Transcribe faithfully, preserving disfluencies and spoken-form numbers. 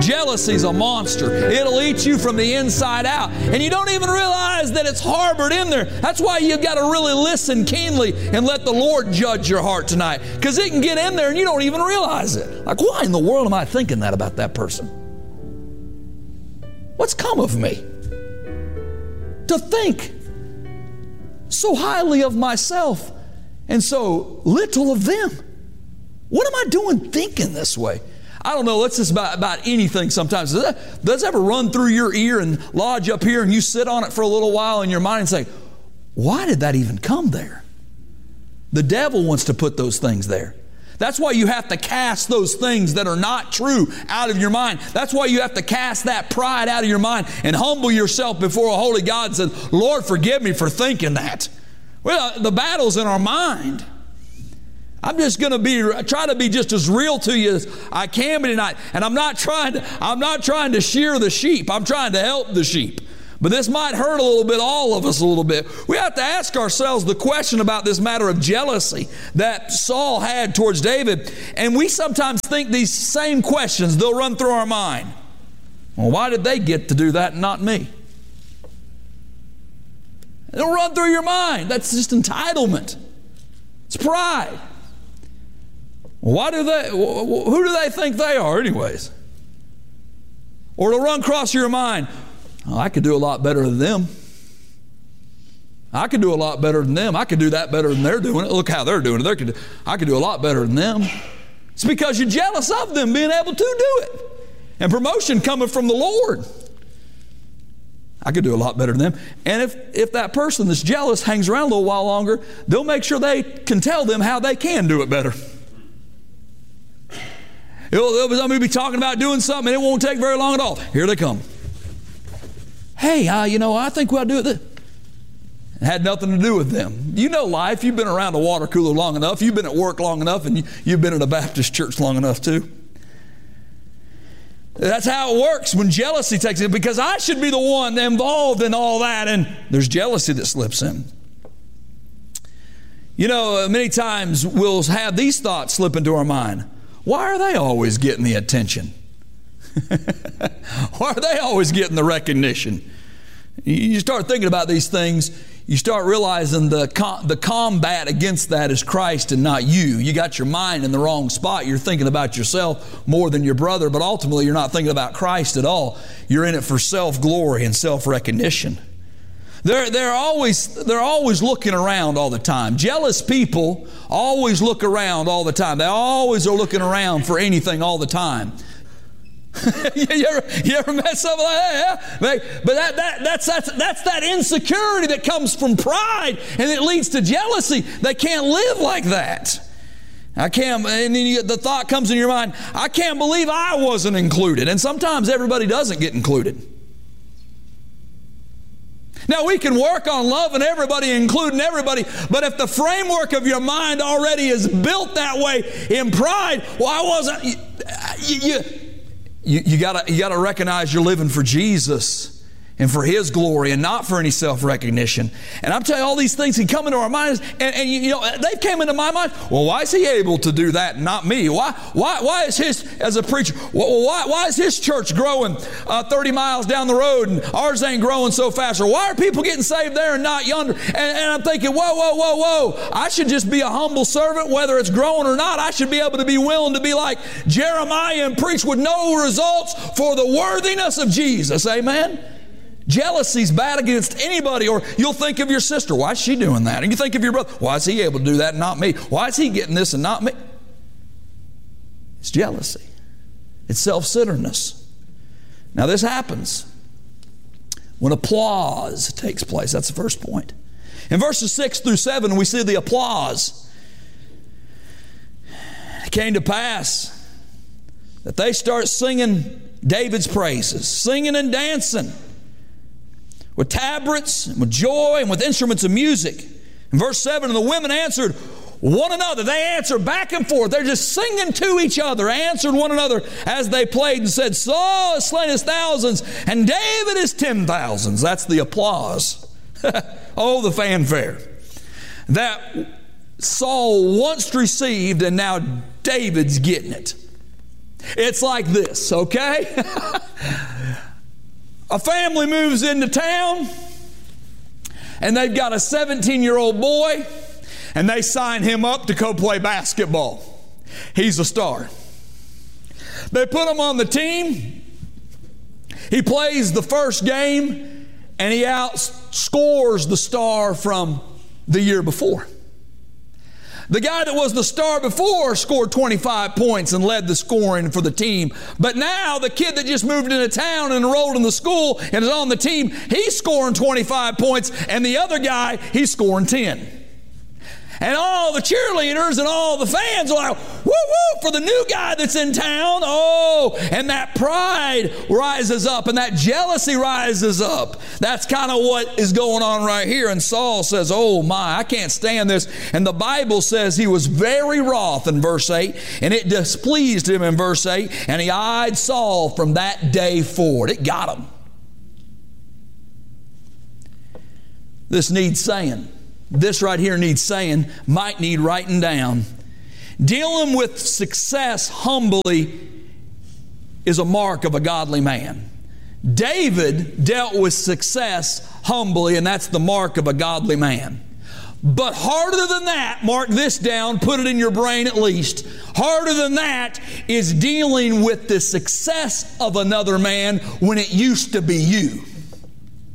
Jealousy's a monster. It'll eat you from the inside out. And you don't even realize that it's harbored in there. That's why you've got to really listen keenly and let the Lord judge your heart tonight. Because it can get in there and you don't even realize it. Like, why in the world am I thinking that about that person? What's come of me to think so highly of myself and so little of them? What am I doing thinking this way? I don't know, it's just about, about anything sometimes. Does that, does that ever run through your ear and lodge up here and you sit on it for a little while in your mind and say, why did that even come there? The devil wants to put those things there. That's why you have to cast those things that are not true out of your mind. That's why you have to cast that pride out of your mind and humble yourself before a holy God and say, Lord, forgive me for thinking that. Well, the battle's in our mind. I'm just going to be try to be just as real to you as I can be tonight. And I'm not trying to I'm not trying to shear the sheep. I'm trying to help the sheep. But this might hurt a little bit, all of us a little bit. We have to ask ourselves the question about this matter of jealousy that Saul had towards David. And we sometimes think these same questions, they'll run through our mind. Well, why did they get to do that and not me? It'll run through your mind. That's just entitlement. It's pride. Why do they, who do they think they are anyways? Or it'll run across your mind, oh, I could do a lot better than them. I could do a lot better than them. I could do that better than they're doing it. Look how they're doing it. They could, I could do a lot better than them. It's because you're jealous of them being able to do it. And promotion coming from the Lord. I could do a lot better than them. And if, if that person that's jealous hangs around a little while longer, they'll make sure they can tell them how they can do it better. They'll, they'll be talking about doing something and it won't take very long at all. Here they come. Hey, uh, you know, I think we'll do it. It had nothing to do with them. You know life. You've been around a water cooler long enough. You've been at work long enough, and you, you've been at a Baptist church long enough too. That's how it works when jealousy takes it, because I should be the one involved in all that, and there's jealousy that slips in. You know, many times we'll have these thoughts slip into our mind. Why are they always getting the attention? Why are they always getting the recognition? You start thinking about these things, you start realizing the com- the combat against that is Christ and not you. You got your mind in the wrong spot. You're thinking about yourself more than your brother, but ultimately you're not thinking about Christ at all. You're in it for self-glory and self-recognition. They're, they're always, they're always looking around all the time. Jealous people always look around all the time. They always are looking around for anything all the time. you, ever, you ever met something like that? Yeah? But that, that, that's, that's, that's that insecurity that comes from pride, and it leads to jealousy. They can't live like that. I can't, and then you, the thought comes in your mind, I can't believe I wasn't included. And sometimes everybody doesn't get included. Now, we can work on loving everybody, including everybody, but if the framework of your mind already is built that way in pride, well, I wasn't, you, you, you, you gotta, you gotta recognize you're living for Jesus and for His glory and not for any self-recognition. And I'm telling you, all these things can come into our minds, and, and you know, they've came into my mind. Well, why is he able to do that and not me? Why, why, why is his, as a preacher, well, why, why is his church growing uh, thirty miles down the road and ours ain't growing so fast? Or why are people getting saved there and not yonder? And, and I'm thinking, whoa, whoa, whoa, whoa. I should just be a humble servant, whether it's growing or not. I should be able to be willing to be like Jeremiah and preach with no results for the worthiness of Jesus. Amen? Jealousy's bad against anybody. Or you'll think of your sister, why is she doing that? And you think of your brother, why is he able to do that and not me? Why is he getting this and not me? It's jealousy. It's self-centeredness. Now this happens when applause takes place. That's the first point. In verses six through seven, we see the applause. It came to pass that they start singing David's praises, singing and dancing with tabrets and with joy and with instruments of music. In verse seven, and the women answered one another. They answered back and forth. They're just singing to each other, answered one another as they played and said, Saul has slain his thousands and David his ten thousands. That's the applause. Oh, the fanfare that Saul once received and now David's getting it. It's like this, okay? A family moves into town, and they've got a seventeen-year-old boy, and they sign him up to go play basketball. He's a star. They put him on the team. He plays the first game, and he outscores the star from the year before. The guy that was the star before scored twenty-five points and led the scoring for the team. But now the kid that just moved into town and enrolled in the school and is on the team, he's scoring twenty-five points, and the other guy, he's scoring ten. And all the cheerleaders and all the fans are like, woo woo, for the new guy that's in town. Oh, and that pride rises up and that jealousy rises up. That's kind of what is going on right here. And Saul says, oh my, I can't stand this. And the Bible says he was very wroth in verse eight, and it displeased him in verse eight, and he eyed Saul from that day forward. It got him. This needs saying. This right here needs saying, might need writing down. Dealing with success humbly is a mark of a godly man. David dealt with success humbly, and that's the mark of a godly man. But harder than that, mark this down, put it in your brain at least. Harder than that is dealing with the success of another man when it used to be you.